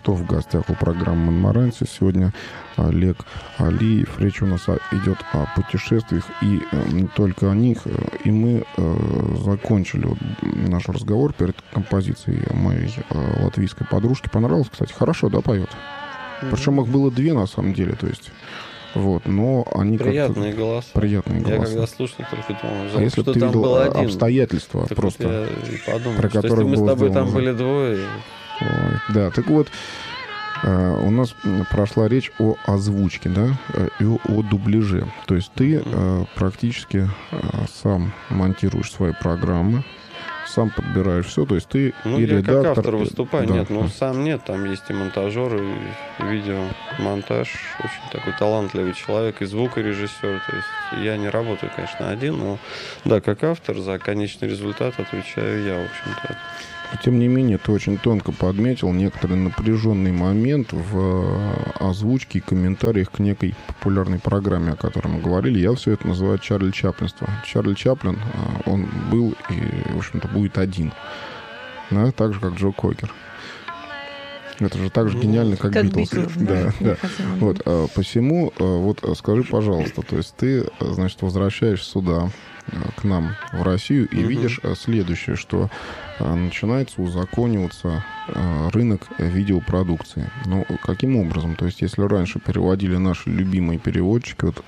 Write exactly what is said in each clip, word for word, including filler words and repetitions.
что в гостях у программы «Монмаранси». Сегодня Олег Алиев. Речь у нас идет о путешествиях и не только о них. И мы закончили наш разговор перед композицией моей латвийской подружки. Понравилось, кстати? Хорошо, да, поет? Mm-hmm. Причем их было две, на самом деле, то есть... Вот, но они приятные голоса. Приятные голоса. Я когда слушал, только думал, а если что ты там видел был один, обстоятельства так просто, вот я подумал, про что которые если мы с тобой сделано... там были двое... Ой, да, так вот, у нас прошла речь о озвучке, да, и о дубляже. То есть ты mm-hmm. практически сам монтируешь свои программы, сам подбираешь все, то есть ты ну, и я редактор... как автор выступаю, да. нет, ну сам нет, там есть и монтажер, и видеомонтаж, очень такой талантливый человек, и звукорежиссер, то есть я не работаю, конечно, один, но да, как автор за конечный результат отвечаю я, в общем-то. Тем не менее, ты очень тонко подметил некоторый напряженный момент в озвучке и комментариях к некой популярной программе, о которой мы говорили. Я все это называю Чарли Чаплинство. Чарли Чаплин, он был и, в общем-то, будет один. Да, так же, как Джо Кокер. Это же так же гениально, как, как Битлз. Битлз. Да, да. Вот, посему, вот скажи, пожалуйста, то есть ты, значит, возвращаешься сюда, к нам в Россию, и mm-hmm. видишь следующее, что начинается узакониваться рынок видеопродукции. Ну, каким образом? То есть, если раньше переводили наши любимые переводчики, вот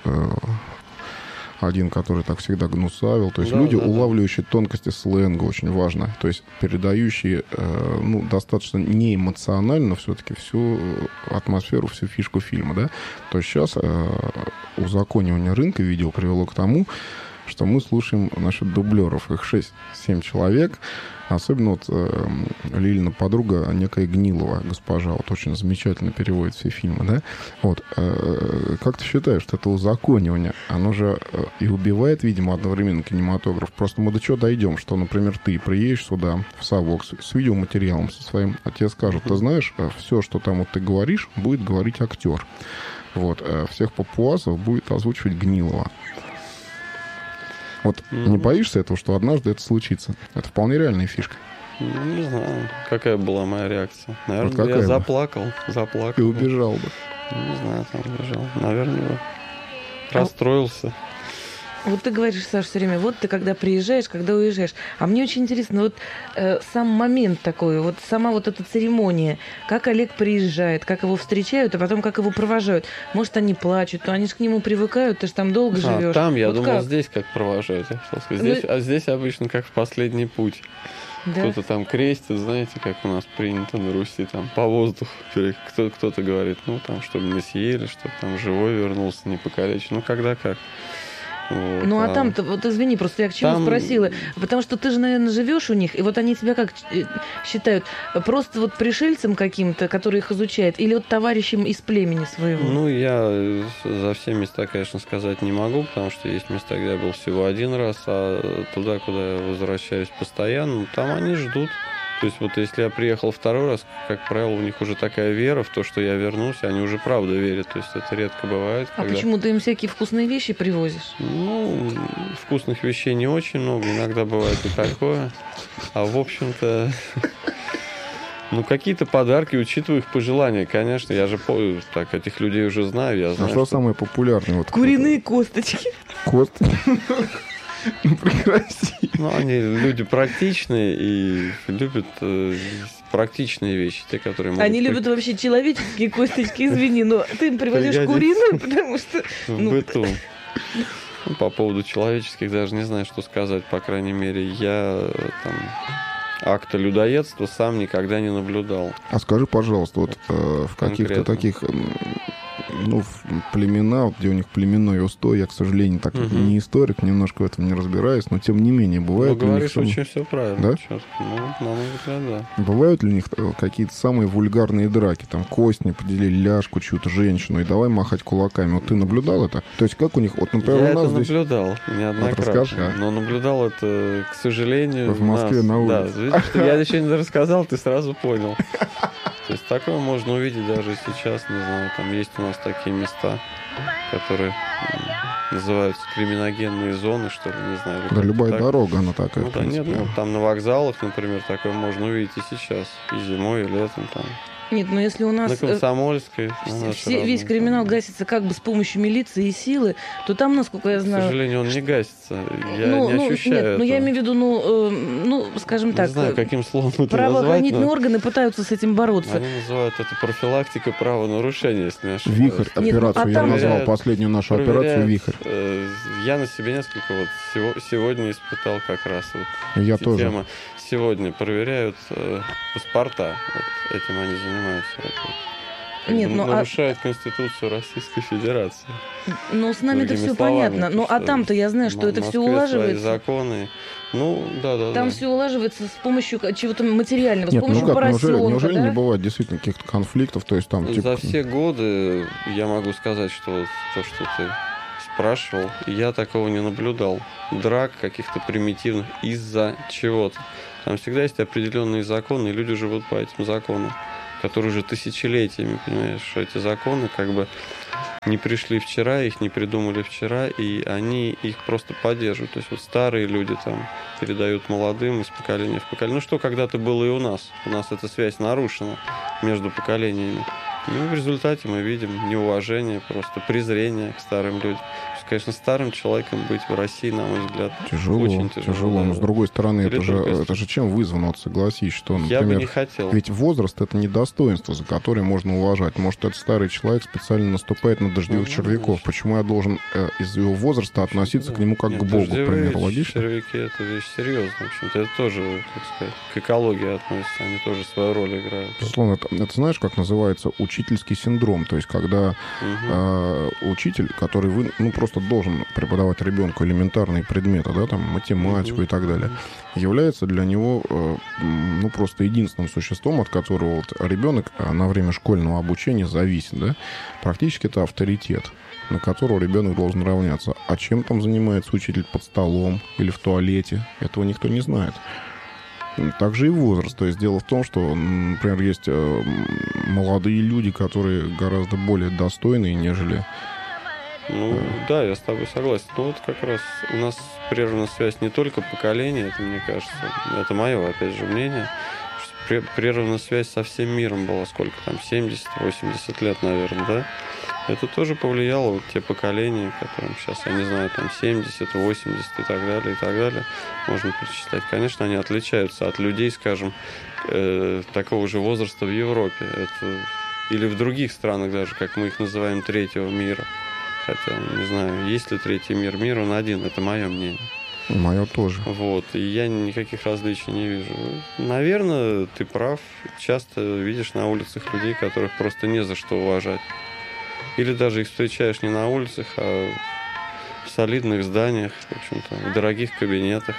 один, который так всегда гнусавил, то есть да, люди, да, улавливающие да. тонкости сленга, очень важно, то есть передающие, ну, достаточно неэмоционально все-таки всю атмосферу, всю фишку фильма, да. То есть сейчас узаконивание рынка видео привело к тому, что мы слушаем насчет дублеров. Их шесть-семь человек. Особенно вот э, Лилина подруга, некая Гнилова госпожа, вот очень замечательно переводит все фильмы, да? Вот. Э, как ты считаешь, что это узаконивание, оно же э, и убивает, видимо, одновременно кинематограф? Просто мы до чего дойдем, что, например, ты приедешь сюда, в совок, с, с видеоматериалом со своим, а тебе скажут, ты знаешь, все, что там вот ты говоришь, будет говорить актер. Вот. Э, всех папуасов будет озвучивать Гнилова. Вот mm-hmm. не боишься этого, что однажды это случится? Это вполне реальная фишка. Ну, не знаю, какая была моя реакция. Наверное, вот я бы? заплакал, заплакал. И убежал бы. Не знаю, там убежал. Наверное, расстроился. Вот ты говоришь, Саша, все время, вот ты когда приезжаешь, когда уезжаешь. А мне очень интересно, вот э, сам момент такой, вот сама вот эта церемония, как Олег приезжает, как его встречают, а потом как его провожают. Может, они плачут, но они же к нему привыкают, ты же там долго а, живешь. Там, я вот думал, как? Здесь как провожают. Я хотел сказать. Здесь, ну... А здесь обычно как в последний путь. Да? Кто-то там крестит, знаете, как у нас принято на Руси, там по воздуху. Кто- кто-то говорит, ну там, чтобы не съели, чтобы там живой вернулся, не покалечен. Ну, когда как. Вот, ну, а, а там-то, вот извини, просто я к чему там... спросила. Потому что ты же, наверное, живешь у них, и вот они тебя как считают? Просто вот пришельцем каким-то, который их изучает, или вот товарищем из племени своего? Ну, я за все места, конечно, сказать не могу, потому что есть места, где я был всего один раз, а туда, куда я возвращаюсь постоянно, там они ждут. То есть вот если я приехал второй раз, как правило, у них уже такая вера в то, что я вернусь, они уже правда верят. То есть это редко бывает. А когда... почему ты им всякие вкусные вещи привозишь? Ну, вкусных вещей не очень много, иногда бывает и такое. А в общем-то... Ну, какие-то подарки, учитывая их пожелания, конечно. Я же так этих людей уже знаю, я знаю. А что, что... самое популярное? Вот куриные косточки. Косточки? Ну, прекрати. Ну, они люди практичные и любят э, практичные вещи, те, которые могут... Они любят вообще человеческие косточки, извини, но ты им привозишь куриную, потому что... В ну... быту. Ну, по поводу человеческих даже не знаю, что сказать, по крайней мере, я там... акта людоедства сам никогда не наблюдал. А скажи, пожалуйста, вот э, в каких-то таких... ну, племена, где у них племенной устой, я, к сожалению, так угу. не историк, немножко в этом не разбираюсь, но тем не менее, бывают ну, ли у них... них... очень все правильно. Да? Ну, на мой взгляд, да. Бывают ли у них какие-то самые вульгарные драки? Там костни поделили ляжку чью-то женщину, и давай махать кулаками. Вот ты наблюдал это? То есть как у них... Вот, например, я у нас это здесь... наблюдал неоднократно. Вот расскажи, а? Но наблюдал это, к сожалению... В Москве нас... на улице. Да, видишь, что я еще не рассказал, ты сразу понял. То есть такое можно увидеть даже сейчас, не знаю, там есть у нас такие места, которые называются криминогенные зоны, что ли, не знаю. Да, любая так. дорога, она такая. Ну, да, нет, ну, там на вокзалах, например, такое можно увидеть и сейчас, и зимой, и летом там. Нет, но если у нас... На Комсомольской. Все, все, весь криминал гасится как бы с помощью милиции и силы, то там, насколько я знаю... К сожалению, он не гасится. Я ну, не ну, ощущаю нет, этого. Ну, я имею в виду, ну, э, ну скажем не так... Не знаю, каким словом это правоохранительные назвать, но... органы пытаются с этим бороться. Они называют это профилактикой правонарушения, если не ошибаюсь. Вихрь, операцию. Нет, ну, а я назвал проверяют, последнюю нашу операцию «Вихрь». Э, я на себе несколько вот сегодня испытал как раз вот Я тоже. тема. Сегодня проверяют э, паспорта. Вот этим они занимаются. Это, Нет, ну, нарушают а... Конституцию Российской Федерации. Ну, с нами это все словами, понятно. Ну, а там-то я знаю, что это все улаживается. Законы. Ну, да, да. Там да. все улаживается с помощью чего-то материального, Нет, с помощью ну как, поросенка. Неужели, неужели да? не бывает действительно каких-то конфликтов? То есть там, типа... За все годы я могу сказать, что вот то, что ты спрашивал, я такого не наблюдал. Драк каких-то примитивных из-за чего-то. Там всегда есть определенные законы, и люди живут по этим законам, которые уже тысячелетиями, понимаешь, что эти законы как бы не пришли вчера, их не придумали вчера, и они их просто поддерживают. То есть вот старые люди там передают молодым из поколения в поколение. Ну что когда-то было и у нас. У нас эта связь нарушена между поколениями. И в результате мы видим неуважение, просто презрение к старым людям. Конечно, старым человеком быть в России, на мой взгляд, тяжело, очень тяжело. тяжело. Но с другой стороны, это же, есть... это же чем вызвано, вот согласись, что, например... Я бы не хотел. Ведь возраст — это не достоинство, за которое можно уважать. Может, этот старый человек специально наступает на дождевых ну, червяков. Конечно. Почему я должен э, из-за его возраста относиться к нему как Нет, к Богу, к примеру, логично? Червяки — это вещь серьезная. В общем-то, это тоже, как сказать, к экологии относится. Они тоже свою роль играют. Безусловно, это, это знаешь, как называется учительский синдром? То есть, когда угу. э, учитель, который вы, ну, просто должен преподавать давать ребенку элементарные предметы, да, там, математику mm-hmm. и так далее, является для него, э, ну, просто единственным существом, от которого вот ребенок на время школьного обучения зависит, да, практически это авторитет, на которого ребенок должен равняться. А чем там занимается учитель под столом или в туалете, этого никто не знает. Также и возраст. То есть дело в том, что, например, есть э, молодые люди, которые гораздо более достойные, нежели... Ну, да, я с тобой согласен. Ну, вот как раз у нас прервана связь не только поколения, это, мне кажется, это мое, опять же, мнение, что прервана связь со всем миром была, сколько там, семьдесят-восемьдесят лет, наверное, да? Это тоже повлияло, вот те поколения, которым сейчас, я не знаю, там семьдесят, восемьдесят и так далее, и так далее, можно перечислять. Конечно, они отличаются от людей, скажем, э, такого же возраста в Европе. Это... Или в других странах даже, как мы их называем, третьего мира. Хотя, не знаю, есть ли третий мир. Мир он один, это мое мнение. Мое тоже. Вот, и я никаких различий не вижу. Наверное, ты прав. Часто видишь на улицах людей, которых просто не за что уважать. Или даже их встречаешь не на улицах, а в солидных зданиях, в общем-то, в дорогих кабинетах.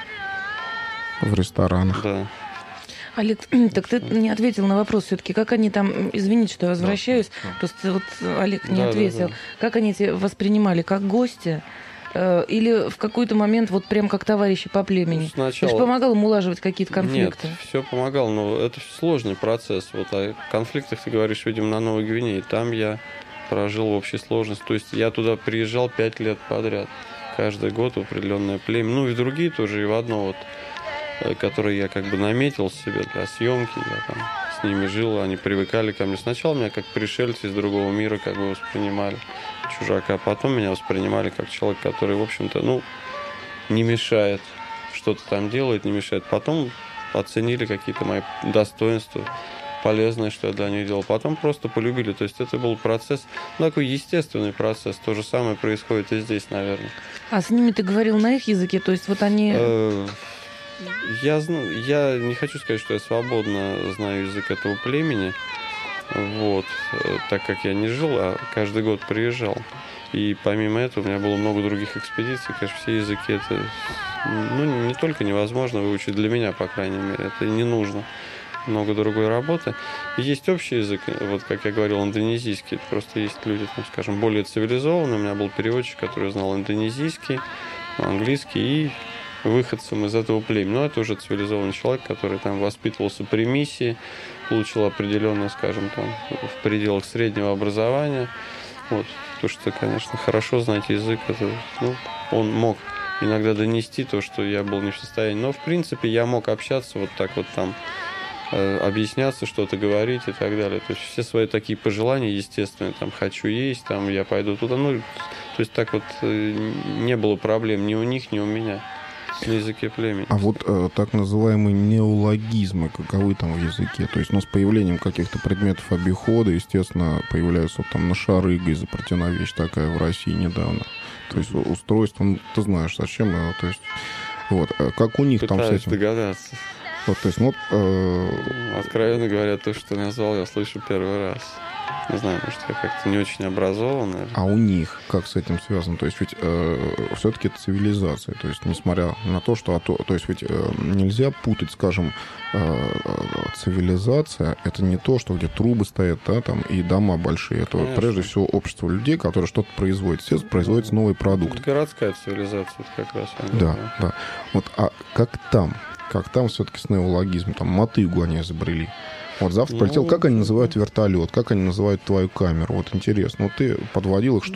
В ресторанах. Да. Олег, так ты не ответил на вопрос все-таки, как они там, извините, что я возвращаюсь, да, да. просто вот Олег не да, ответил, да, да. как они тебя воспринимали, как гостя, э, или в какой-то момент вот прям как товарищи по племени? Сначала... Ты же помогал им улаживать какие-то конфликты? Нет, все помогал, но это сложный процесс. Вот о конфликтах ты говоришь, видимо, на Новой Гвинее, там я прожил в общей сложности, то есть я туда приезжал пять лет подряд, каждый год в определенное племя, ну и в другие тоже, и в одно вот, которые я как бы наметил себе для съемки, я там с ними жил, они привыкали ко мне. Сначала меня как пришельца из другого мира как бы воспринимали, чужака, а потом меня воспринимали как человек, который, в общем-то, ну, не мешает, что-то там делает, не мешает. Потом оценили какие-то мои достоинства, полезное, что я для них делал. Потом просто полюбили. То есть это был процесс, ну, такой естественный процесс. То же самое происходит и здесь, наверное. А с ними ты говорил на их языке? То есть вот они... Я, знаю, я не хочу сказать, что я свободно знаю язык этого племени, вот, так как я не жил, а каждый год приезжал. И помимо этого у меня было много других экспедиций. Конечно, все языки это, ну, не только невозможно выучить, для меня, по крайней мере, это не нужно. Много другой работы. И есть общий язык, вот как я говорил, индонезийский. Просто есть люди, там, скажем, более цивилизованные. У меня был переводчик, который знал индонезийский, английский и выходцем из этого племени. Но это уже цивилизованный человек, который там воспитывался при миссии, получил определенное, скажем, там, в пределах среднего образования. Вот. То, что, конечно, хорошо знать язык, это, ну, он мог иногда донести то, что я был не в состоянии. Но, в принципе, я мог общаться вот так вот там объясняться, что-то говорить и так далее. То есть все свои такие пожелания, естественно, там, хочу есть, там, я пойду туда. Ну, то есть так вот не было проблем ни у них, ни у меня на языке племени. А вот э, так называемые неологизмы, каковы там в языке? То есть, ну, с появлением каких-то предметов обихода, естественно, появляются вот там нашарыга, изобретена вещь такая в России недавно. То есть устройство, ну, ты знаешь, зачем его, то есть, вот, как у них Пытаюсь там с этим? догадаться. Вот, то есть, ну, э... Откровенно говоря, то, что ты назвал, я слышу первый раз. Не знаю, может, я как-то не очень образованный. А у них как с этим связано? То есть ведь э, все-таки это цивилизация. То есть несмотря на то, что... То, то есть ведь э, нельзя путать, скажем, э, цивилизация. Это не то, что где трубы стоят, да, там, и дома большие. Это Конечно. Прежде всего общество людей, которые что-то производят. Все производится новый продукт. Это городская цивилизация как раз. Да, да, да. Вот, а как там? Как там все-таки с неологизмом? Там мотыгу они изобрели. Вот завтра ну, полетел, как они называют вертолет, как они называют твою камеру? Вот интересно. Вот ты подводил их, что